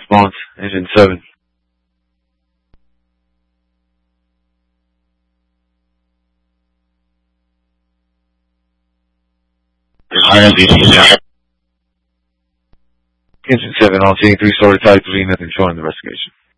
response. Engine 7. Engine 7, all seeing 3 story type 3, nothing showing the investigation.